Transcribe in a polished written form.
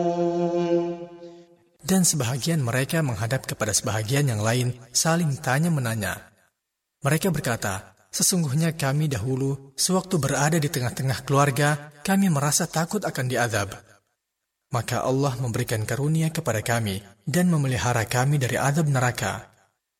Dan sebahagian mereka menghadap kepada sebahagian yang lain, saling tanya-menanya. Mereka berkata, sesungguhnya kami dahulu, sewaktu berada di tengah-tengah keluarga, kami merasa takut akan diazab. Maka Allah memberikan karunia kepada kami dan memelihara kami dari azab neraka.